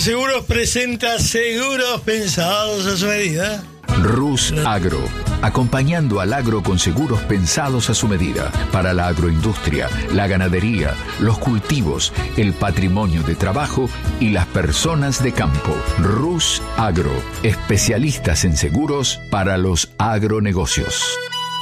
Seguros presenta seguros pensados a su medida. Rus Agro, acompañando al agro con seguros pensados a su medida, para la agroindustria, la ganadería, los cultivos, el patrimonio de trabajo y las personas de campo. Rus Agro, especialistas en seguros para los agronegocios.